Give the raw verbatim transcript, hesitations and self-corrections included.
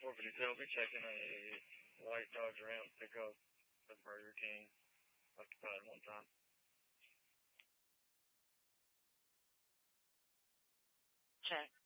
four fifty-seven, we'll be checking a white Dodge Ram pickup with Burger King occupied one time. Check.